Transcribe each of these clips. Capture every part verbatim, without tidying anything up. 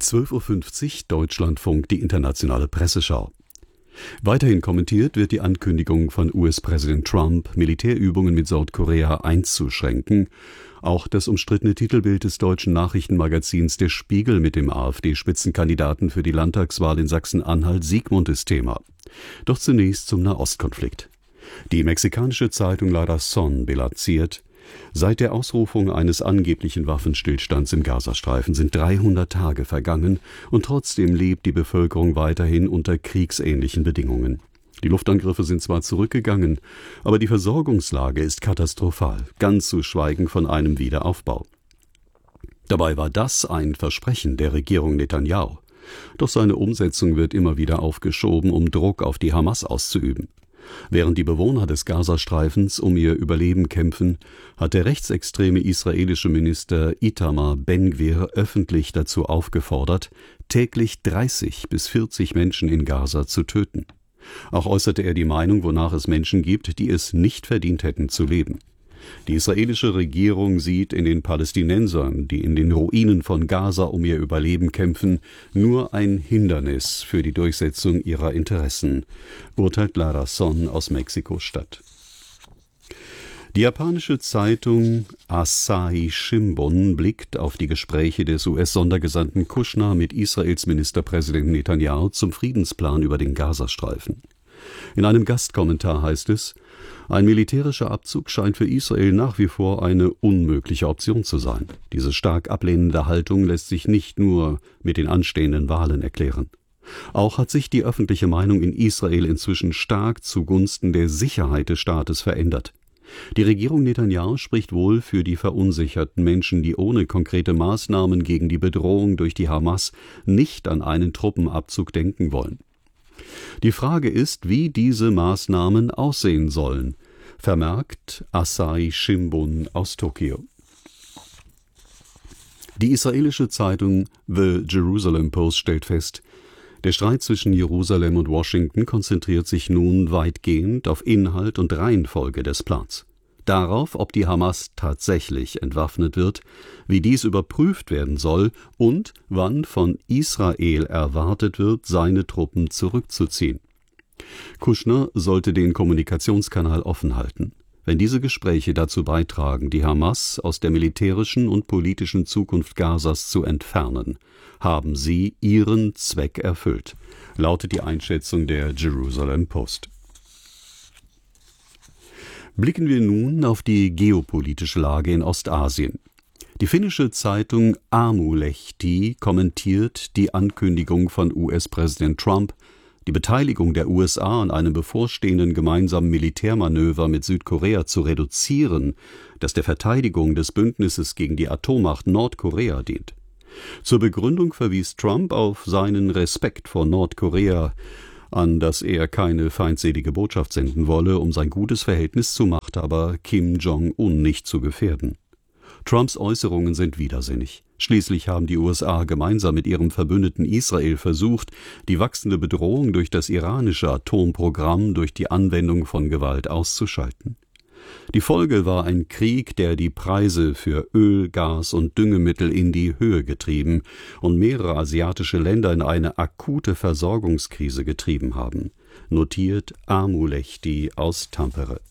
zwölf Uhr fünfzig Deutschlandfunk, die internationale Presseschau. Weiterhin kommentiert wird die Ankündigung von U S-Präsident Trump, Militärübungen mit Südkorea einzuschränken. Auch das umstrittene Titelbild des deutschen Nachrichtenmagazins Der Spiegel mit dem AfD-Spitzenkandidaten für die Landtagswahl in Sachsen-Anhalt Sigmund ist Thema. Doch zunächst zum Nahostkonflikt. Die mexikanische Zeitung La Razón bilanziert: Seit der Ausrufung eines angeblichen Waffenstillstands im Gazastreifen sind dreihundert Tage vergangen und trotzdem lebt die Bevölkerung weiterhin unter kriegsähnlichen Bedingungen. Die Luftangriffe sind zwar zurückgegangen, aber die Versorgungslage ist katastrophal, ganz zu schweigen von einem Wiederaufbau. Dabei war das ein Versprechen der Regierung Netanyahu. Doch seine Umsetzung wird immer wieder aufgeschoben, um Druck auf die Hamas auszuüben. Während die Bewohner des Gazastreifens um ihr Überleben kämpfen, hat der rechtsextreme israelische Minister Itamar Ben-Gvir öffentlich dazu aufgefordert, täglich dreißig bis vierzig Menschen in Gaza zu töten. Auch äußerte er die Meinung, wonach es Menschen gibt, die es nicht verdient hätten zu leben. Die israelische Regierung sieht in den Palästinensern, die in den Ruinen von Gaza um ihr Überleben kämpfen, nur ein Hindernis für die Durchsetzung ihrer Interessen, urteilt La Razón aus Mexiko-Stadt. Die japanische Zeitung Asahi Shimbun blickt auf die Gespräche des U S-Sondergesandten Kushner mit Israels Ministerpräsident Netanyahu zum Friedensplan über den Gazastreifen. In einem Gastkommentar heißt es: Ein militärischer Abzug scheint für Israel nach wie vor eine unmögliche Option zu sein. Diese stark ablehnende Haltung lässt sich nicht nur mit den anstehenden Wahlen erklären. Auch hat sich die öffentliche Meinung in Israel inzwischen stark zugunsten der Sicherheit des Staates verändert. Die Regierung Netanyahu spricht wohl für die verunsicherten Menschen, die ohne konkrete Maßnahmen gegen die Bedrohung durch die Hamas nicht an einen Truppenabzug denken wollen. Die Frage ist, wie diese Maßnahmen aussehen sollen, vermerkt Asahi Shimbun aus Tokio. Die israelische Zeitung The Jerusalem Post stellt fest, der Streit zwischen Jerusalem und Washington konzentriert sich nun weitgehend auf Inhalt und Reihenfolge des Plans. Darauf, ob die Hamas tatsächlich entwaffnet wird, wie dies überprüft werden soll und wann von Israel erwartet wird, seine Truppen zurückzuziehen. Kushner sollte den Kommunikationskanal offen halten. Wenn diese Gespräche dazu beitragen, die Hamas aus der militärischen und politischen Zukunft Gazas zu entfernen, haben sie ihren Zweck erfüllt, lautet die Einschätzung der Jerusalem Post. Blicken wir nun auf die geopolitische Lage in Ostasien. Die finnische Zeitung Aamulehti kommentiert die Ankündigung von U S-Präsident Trump, die Beteiligung der U S A an einem bevorstehenden gemeinsamen Militärmanöver mit Südkorea zu reduzieren, das der Verteidigung des Bündnisses gegen die Atommacht Nordkorea dient. Zur Begründung verwies Trump auf seinen Respekt vor Nordkorea, an das er keine feindselige Botschaft senden wolle, um sein gutes Verhältnis zu Machthaber Kim Jong-un nicht zu gefährden. Trumps Äußerungen sind widersinnig. Schließlich haben die U S A gemeinsam mit ihrem Verbündeten Israel versucht, die wachsende Bedrohung durch das iranische Atomprogramm durch die Anwendung von Gewalt auszuschalten. Die Folge war ein Krieg, der die Preise für Öl, Gas und Düngemittel in die Höhe getrieben und mehrere asiatische Länder in eine akute Versorgungskrise getrieben haben, notiert Aamulehti aus Tampere.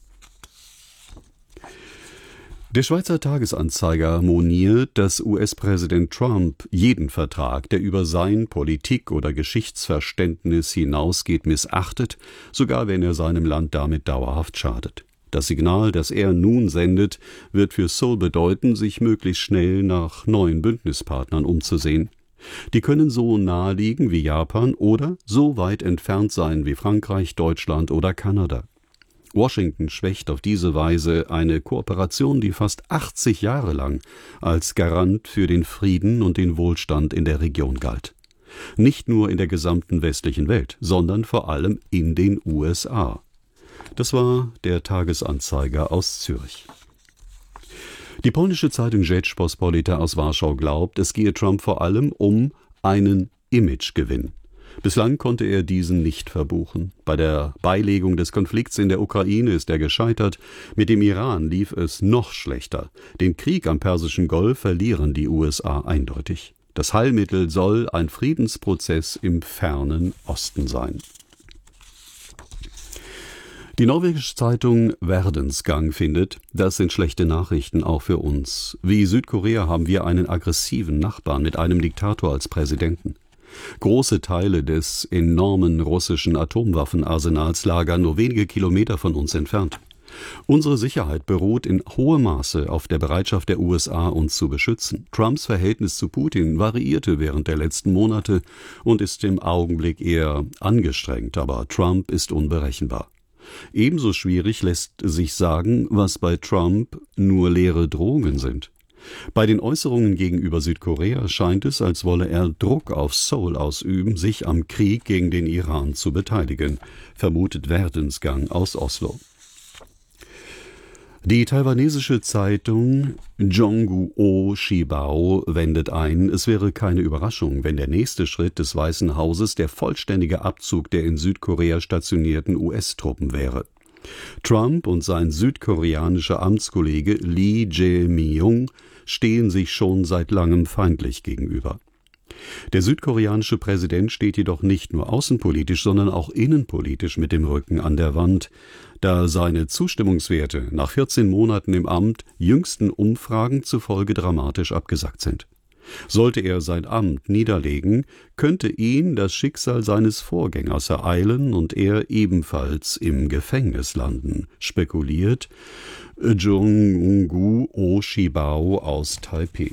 Der Schweizer Tagesanzeiger moniert, dass U S-Präsident Trump jeden Vertrag, der über sein Politik- oder Geschichtsverständnis hinausgeht, missachtet, sogar wenn er seinem Land damit dauerhaft schadet. Das Signal, das er nun sendet, wird für Seoul bedeuten, sich möglichst schnell nach neuen Bündnispartnern umzusehen. Die können so nahe liegen wie Japan oder so weit entfernt sein wie Frankreich, Deutschland oder Kanada. Washington schwächt auf diese Weise eine Kooperation, die fast achtzig Jahre lang als Garant für den Frieden und den Wohlstand in der Region galt. Nicht nur in der gesamten westlichen Welt, sondern vor allem in den U S A. Das war der Tagesanzeiger aus Zürich. Die polnische Zeitung Rzeczpospolita aus Warschau glaubt, es gehe Trump vor allem um einen Imagegewinn. Bislang konnte er diesen nicht verbuchen. Bei der Beilegung des Konflikts in der Ukraine ist er gescheitert. Mit dem Iran lief es noch schlechter. Den Krieg am Persischen Golf verlieren die U S A eindeutig. Das Heilmittel soll ein Friedensprozess im fernen Osten sein. Die norwegische Zeitung Verdensgang findet, das sind schlechte Nachrichten auch für uns. Wie Südkorea haben wir einen aggressiven Nachbarn mit einem Diktator als Präsidenten. Große Teile des enormen russischen Atomwaffenarsenals lagern nur wenige Kilometer von uns entfernt. Unsere Sicherheit beruht in hohem Maße auf der Bereitschaft der U S A, uns zu beschützen. Trumps Verhältnis zu Putin variierte während der letzten Monate und ist im Augenblick eher angestrengt, aber Trump ist unberechenbar. Ebenso schwierig lässt sich sagen, was bei Trump nur leere Drohungen sind. Bei den Äußerungen gegenüber Südkorea scheint es, als wolle er Druck auf Seoul ausüben, sich am Krieg gegen den Iran zu beteiligen, vermutet Verdensgang aus Oslo. Die taiwanesische Zeitung Jongguo Shibao wendet ein, es wäre keine Überraschung, wenn der nächste Schritt des Weißen Hauses der vollständige Abzug der in Südkorea stationierten U S-Truppen wäre. Trump und sein südkoreanischer Amtskollege Lee Jae-myung stehen sich schon seit langem feindlich gegenüber. Der südkoreanische Präsident steht jedoch nicht nur außenpolitisch, sondern auch innenpolitisch mit dem Rücken an der Wand, da seine Zustimmungswerte nach vierzehn Monaten im Amt jüngsten Umfragen zufolge dramatisch abgesackt sind. Sollte er sein Amt niederlegen, könnte ihn das Schicksal seines Vorgängers ereilen und er ebenfalls im Gefängnis landen, spekuliert Jongguo Shibao aus Taipeh.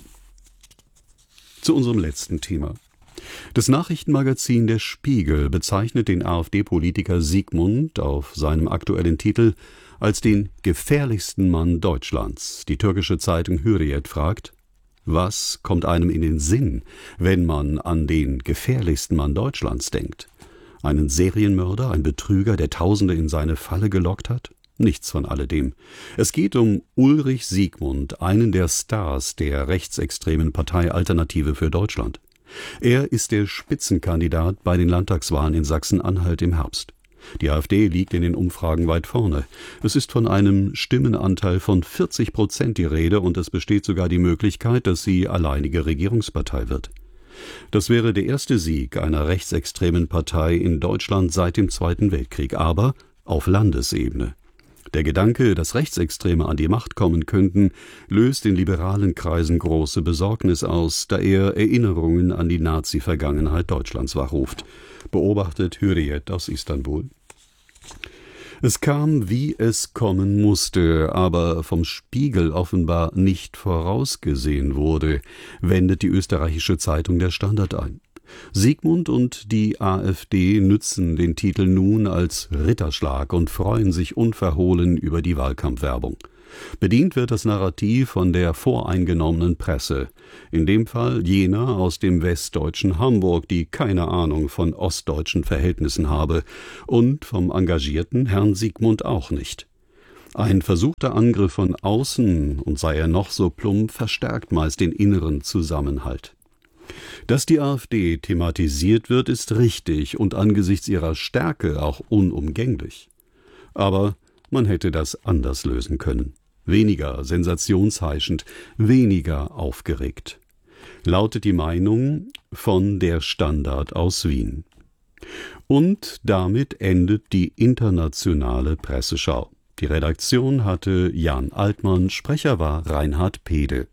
Zu unserem letzten Thema. Das Nachrichtenmagazin Der Spiegel bezeichnet den AfD-Politiker Sigmund auf seinem aktuellen Titel als den gefährlichsten Mann Deutschlands. Die türkische Zeitung Hürriyet fragt: Was kommt einem in den Sinn, wenn man an den gefährlichsten Mann Deutschlands denkt? Einen Serienmörder, ein Betrüger, der Tausende in seine Falle gelockt hat? Nichts von alledem. Es geht um Ulrich Sigmund, einen der Stars der rechtsextremen Partei Alternative für Deutschland. Er ist der Spitzenkandidat bei den Landtagswahlen in Sachsen-Anhalt im Herbst. Die AfD liegt in den Umfragen weit vorne. Es ist von einem Stimmenanteil von vierzig Prozent die Rede und es besteht sogar die Möglichkeit, dass sie alleinige Regierungspartei wird. Das wäre der erste Sieg einer rechtsextremen Partei in Deutschland seit dem Zweiten Weltkrieg, aber auf Landesebene. Der Gedanke, dass Rechtsextreme an die Macht kommen könnten, löst in liberalen Kreisen große Besorgnis aus, da er Erinnerungen an die Nazi-Vergangenheit Deutschlands wachruft, beobachtet Hürriyet aus Istanbul. Es kam, wie es kommen musste, aber vom Spiegel offenbar nicht vorausgesehen wurde, wendet die österreichische Zeitung Der Standard ein. Sigmund und die AfD nützen den Titel nun als Ritterschlag und freuen sich unverhohlen über die Wahlkampfwerbung. Bedient wird das Narrativ von der voreingenommenen Presse, in dem Fall jener aus dem westdeutschen Hamburg, die keine Ahnung von ostdeutschen Verhältnissen habe, und vom engagierten Herrn Sigmund auch nicht. Ein versuchter Angriff von außen, und sei er noch so plump, verstärkt meist den inneren Zusammenhalt. Dass die AfD thematisiert wird, ist richtig und angesichts ihrer Stärke auch unumgänglich. Aber man hätte das anders lösen können. Weniger sensationsheischend, weniger aufgeregt. Lautet die Meinung von Der Standard aus Wien. Und damit endet die internationale Presseschau. Die Redaktion hatte Jan Altmann, Sprecher war Reinhard Pede.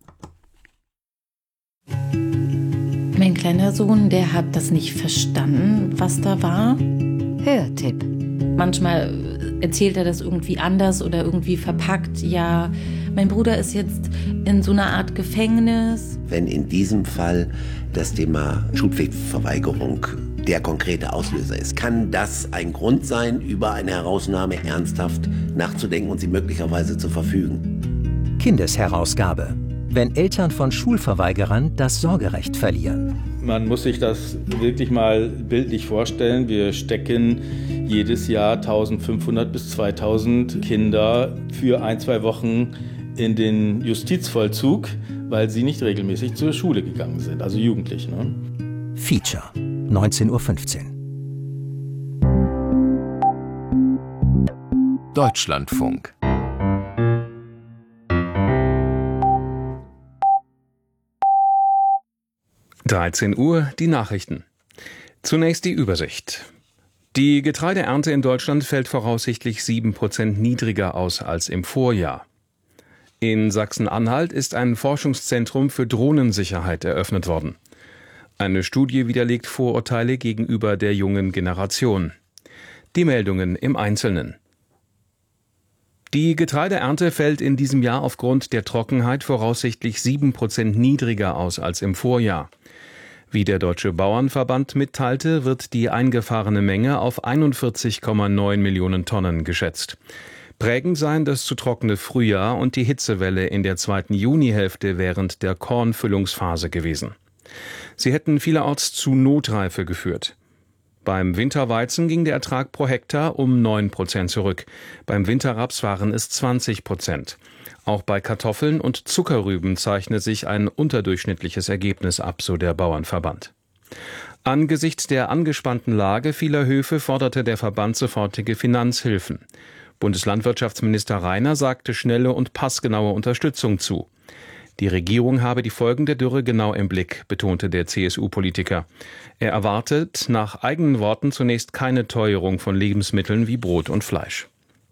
Mein kleiner Sohn, der hat das nicht verstanden, was da war. Hörtipp. Manchmal erzählt er das irgendwie anders oder irgendwie verpackt. Ja, mein Bruder ist jetzt in so einer Art Gefängnis. Wenn in diesem Fall das Thema Schulpflichtverweigerung der konkrete Auslöser ist, kann das ein Grund sein, über eine Herausnahme ernsthaft nachzudenken und sie möglicherweise zu verfügen. Kindesherausgabe. Wenn Eltern von Schulverweigerern das Sorgerecht verlieren. Man muss sich das wirklich mal bildlich vorstellen. Wir stecken jedes Jahr eintausendfünfhundert bis zweitausend Kinder für ein, zwei Wochen in den Justizvollzug, weil sie nicht regelmäßig zur Schule gegangen sind, also Jugendliche. Ne? Feature, neunzehn Uhr fünfzehn. Deutschlandfunk. dreizehn Uhr, die Nachrichten. Zunächst die Übersicht. Die Getreideernte in Deutschland fällt voraussichtlich sieben Prozent niedriger aus als im Vorjahr. In Sachsen-Anhalt ist ein Forschungszentrum für Drohnensicherheit eröffnet worden. Eine Studie widerlegt Vorurteile gegenüber der jungen Generation. Die Meldungen im Einzelnen. Die Getreideernte fällt in diesem Jahr aufgrund der Trockenheit voraussichtlich sieben Prozent niedriger aus als im Vorjahr. Wie der Deutsche Bauernverband mitteilte, wird die eingefahrene Menge auf einundvierzig Komma neun Millionen Tonnen geschätzt. Prägend seien das zu trockene Frühjahr und die Hitzewelle in der zweiten Junihälfte während der Kornfüllungsphase gewesen. Sie hätten vielerorts zu Notreife geführt. Beim Winterweizen ging der Ertrag pro Hektar um neun Prozent zurück. Beim Winterraps waren es zwanzig Prozent. Auch bei Kartoffeln und Zuckerrüben zeichnet sich ein unterdurchschnittliches Ergebnis ab, so der Bauernverband. Angesichts der angespannten Lage vieler Höfe forderte der Verband sofortige Finanzhilfen. Bundeslandwirtschaftsminister Rainer sagte schnelle und passgenaue Unterstützung zu. Die Regierung habe die Folgen der Dürre genau im Blick, betonte der C S U-Politiker. Er erwartet nach eigenen Worten zunächst keine Teuerung von Lebensmitteln wie Brot und Fleisch.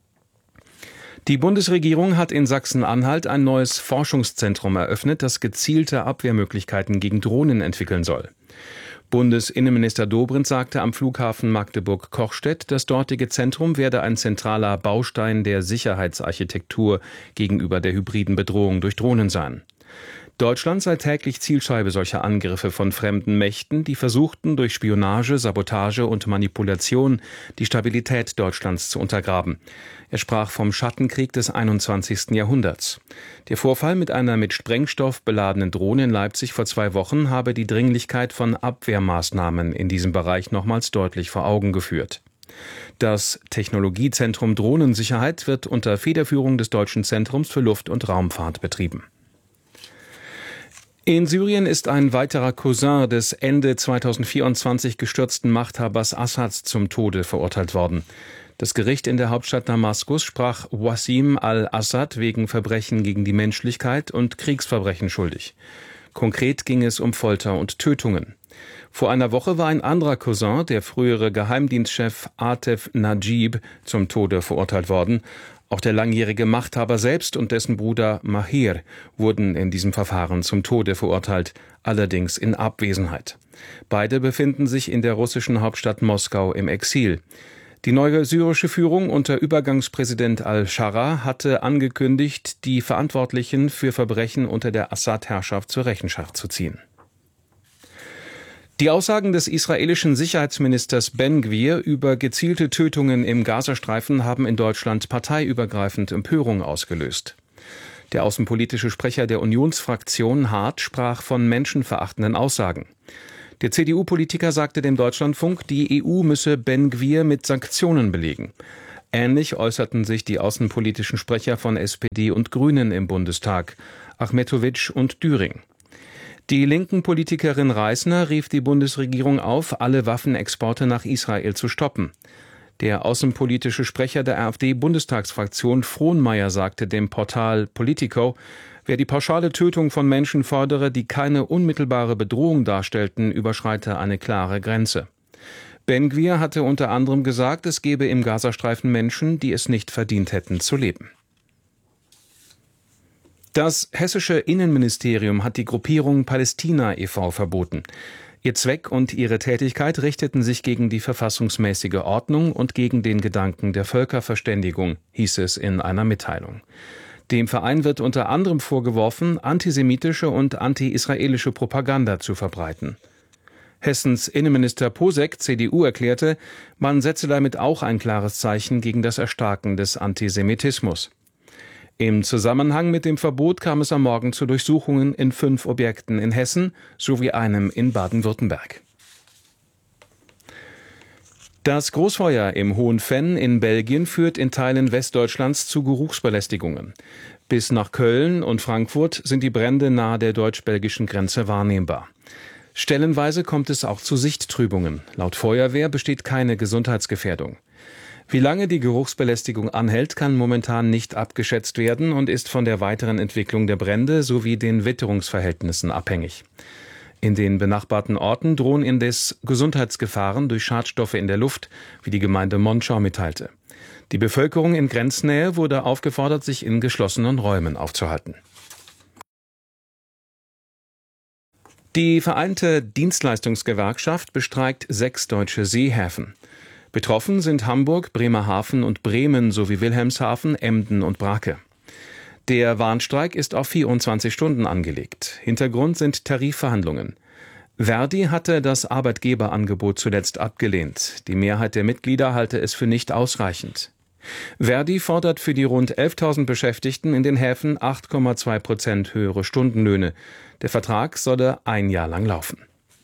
Die Bundesregierung hat in Sachsen-Anhalt ein neues Forschungszentrum eröffnet, das gezielte Abwehrmöglichkeiten gegen Drohnen entwickeln soll. Bundesinnenminister Dobrindt sagte am Flughafen Magdeburg-Kochstedt, das dortige Zentrum werde ein zentraler Baustein der Sicherheitsarchitektur gegenüber der hybriden Bedrohung durch Drohnen sein. Deutschland sei täglich Zielscheibe solcher Angriffe von fremden Mächten, die versuchten, durch Spionage, Sabotage und Manipulation die Stabilität Deutschlands zu untergraben. Er sprach vom Schattenkrieg des einundzwanzigsten Jahrhunderts. Der Vorfall mit einer mit Sprengstoff beladenen Drohne in Leipzig vor zwei Wochen habe die Dringlichkeit von Abwehrmaßnahmen in diesem Bereich nochmals deutlich vor Augen geführt. Das Technologiezentrum Drohnensicherheit wird unter Federführung des Deutschen Zentrums für Luft- und Raumfahrt betrieben. In Syrien ist ein weiterer Cousin des Ende zweitausendvierundzwanzig gestürzten Machthabers Assads zum Tode verurteilt worden. Das Gericht in der Hauptstadt Damaskus sprach Wassim al-Assad wegen Verbrechen gegen die Menschlichkeit und Kriegsverbrechen schuldig. Konkret ging es um Folter und Tötungen. Vor einer Woche war ein anderer Cousin, der frühere Geheimdienstchef Atef Najib, zum Tode verurteilt worden. Auch der langjährige Machthaber selbst und dessen Bruder Mahir wurden in diesem Verfahren zum Tode verurteilt, allerdings in Abwesenheit. Beide befinden sich in der russischen Hauptstadt Moskau im Exil. Die neue syrische Führung unter Übergangspräsident al-Shara hatte angekündigt, die Verantwortlichen für Verbrechen unter der Assad-Herrschaft zur Rechenschaft zu ziehen. Die Aussagen des israelischen Sicherheitsministers Ben Gvir über gezielte Tötungen im Gazastreifen haben in Deutschland parteiübergreifend Empörung ausgelöst. Der außenpolitische Sprecher der Unionsfraktion Hart sprach von menschenverachtenden Aussagen. Der C D U-Politiker sagte dem Deutschlandfunk, die E U müsse Ben Gvir mit Sanktionen belegen. Ähnlich äußerten sich die außenpolitischen Sprecher von S P D und Grünen im Bundestag, Achmetowitsch und Düring. Die linken Politikerin Reisner rief die Bundesregierung auf, alle Waffenexporte nach Israel zu stoppen. Der außenpolitische Sprecher der AfD-Bundestagsfraktion Frohnmeier sagte dem Portal Politico, wer die pauschale Tötung von Menschen fordere, die keine unmittelbare Bedrohung darstellten, überschreite eine klare Grenze. Ben Gvir hatte unter anderem gesagt, es gebe im Gazastreifen Menschen, die es nicht verdient hätten zu leben. Das hessische Innenministerium hat die Gruppierung Palästina e V verboten. Ihr Zweck und ihre Tätigkeit richteten sich gegen die verfassungsmäßige Ordnung und gegen den Gedanken der Völkerverständigung, hieß es in einer Mitteilung. Dem Verein wird unter anderem vorgeworfen, antisemitische und anti-israelische Propaganda zu verbreiten. Hessens Innenminister Posek, C D U, erklärte, man setze damit auch ein klares Zeichen gegen das Erstarken des Antisemitismus. Im Zusammenhang mit dem Verbot kam es am Morgen zu Durchsuchungen in fünf Objekten in Hessen sowie einem in Baden-Württemberg. Das Großfeuer im Hohenfenn in Belgien führt in Teilen Westdeutschlands zu Geruchsbelästigungen. Bis nach Köln und Frankfurt sind die Brände nahe der deutsch-belgischen Grenze wahrnehmbar. Stellenweise kommt es auch zu Sichttrübungen. Laut Feuerwehr besteht keine Gesundheitsgefährdung. Wie lange die Geruchsbelästigung anhält, kann momentan nicht abgeschätzt werden und ist von der weiteren Entwicklung der Brände sowie den Witterungsverhältnissen abhängig. In den benachbarten Orten drohen indes Gesundheitsgefahren durch Schadstoffe in der Luft, wie die Gemeinde Monschau mitteilte. Die Bevölkerung in Grenznähe wurde aufgefordert, sich in geschlossenen Räumen aufzuhalten. Die Vereinte Dienstleistungsgewerkschaft bestreikt sechs deutsche Seehäfen. Betroffen sind Hamburg, Bremerhaven und Bremen sowie Wilhelmshaven, Emden und Brake. Der Warnstreik ist auf vierundzwanzig Stunden angelegt. Hintergrund sind Tarifverhandlungen. Verdi hatte das Arbeitgeberangebot zuletzt abgelehnt. Die Mehrheit der Mitglieder halte es für nicht ausreichend. Verdi fordert für die rund elftausend Beschäftigten in den Häfen acht Komma zwei Prozent höhere Stundenlöhne. Der Vertrag solle ein Jahr lang laufen.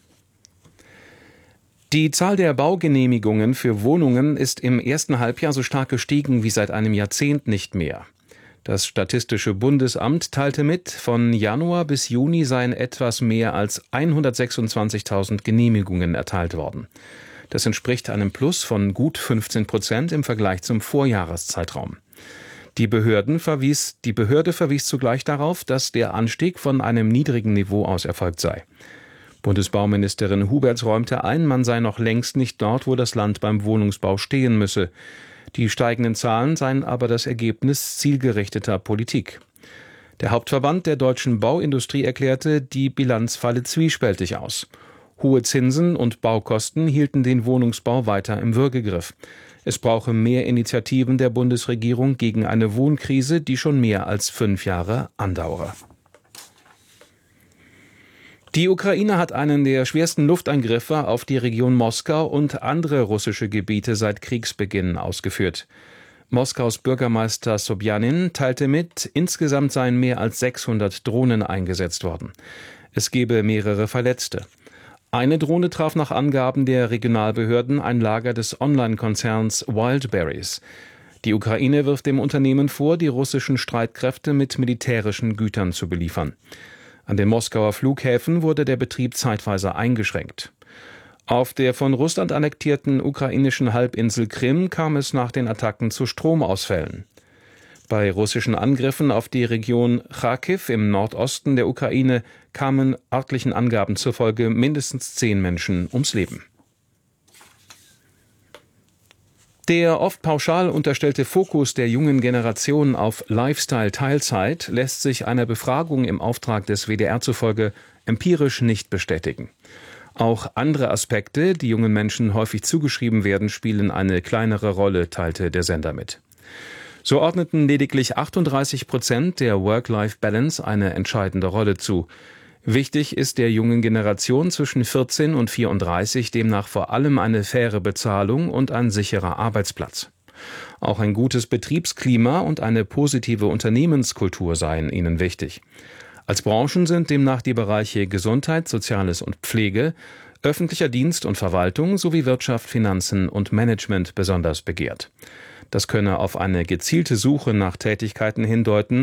Die Zahl der Baugenehmigungen für Wohnungen ist im ersten Halbjahr so stark gestiegen wie seit einem Jahrzehnt nicht mehr. Das Statistische Bundesamt teilte mit, von Januar bis Juni seien etwas mehr als hundertsechsundzwanzigtausend Genehmigungen erteilt worden. Das entspricht einem Plus von gut fünfzehn Prozent im Vergleich zum Vorjahreszeitraum. Die, Behörden verwies, die Behörde verwies zugleich darauf, dass der Anstieg von einem niedrigen Niveau aus erfolgt sei. Bundesbauministerin Huberts räumte ein, man sei noch längst nicht dort, wo das Land beim Wohnungsbau stehen müsse. Die steigenden Zahlen seien aber das Ergebnis zielgerichteter Politik. Der Hauptverband der deutschen Bauindustrie erklärte, die Bilanz falle zwiespältig aus. Hohe Zinsen und Baukosten hielten den Wohnungsbau weiter im Würgegriff. Es brauche mehr Initiativen der Bundesregierung gegen eine Wohnkrise, die schon mehr als fünf Jahre andauere. Die Ukraine hat einen der schwersten Luftangriffe auf die Region Moskau und andere russische Gebiete seit Kriegsbeginn ausgeführt. Moskaus Bürgermeister Sobjanin teilte mit, insgesamt seien mehr als sechshundert Drohnen eingesetzt worden. Es gebe mehrere Verletzte. Eine Drohne traf nach Angaben der Regionalbehörden ein Lager des Online-Konzerns Wildberries. Die Ukraine wirft dem Unternehmen vor, die russischen Streitkräfte mit militärischen Gütern zu beliefern. An den Moskauer Flughäfen wurde der Betrieb zeitweise eingeschränkt. Auf der von Russland annektierten ukrainischen Halbinsel Krim kam es nach den Attacken zu Stromausfällen. Bei russischen Angriffen auf die Region Charkiw im Nordosten der Ukraine kamen örtlichen Angaben zufolge mindestens zehn Menschen ums Leben. Der oft pauschal unterstellte Fokus der jungen Generation auf Lifestyle-Teilzeit lässt sich einer Befragung im Auftrag des W D R zufolge empirisch nicht bestätigen. Auch andere Aspekte, die jungen Menschen häufig zugeschrieben werden, spielen eine kleinere Rolle, teilte der Sender mit. So ordneten lediglich achtunddreißig Prozent der Work-Life-Balance eine entscheidende Rolle zu. Wichtig ist der jungen Generation zwischen vierzehn und vierunddreißig demnach vor allem eine faire Bezahlung und ein sicherer Arbeitsplatz. Auch ein gutes Betriebsklima und eine positive Unternehmenskultur seien ihnen wichtig. Als Branchen sind demnach die Bereiche Gesundheit, Soziales und Pflege, öffentlicher Dienst und Verwaltung sowie Wirtschaft, Finanzen und Management besonders begehrt. Das könne auf eine gezielte Suche nach Tätigkeiten hindeuten,